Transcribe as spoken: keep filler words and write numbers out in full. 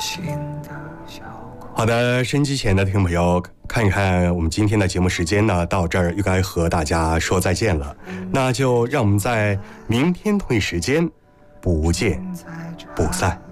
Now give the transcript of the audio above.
好的，收音机前的听众朋友，看一看我们今天的节目时间呢，到这儿又该和大家说再见了。那就让我们在明天同一时间不见不散。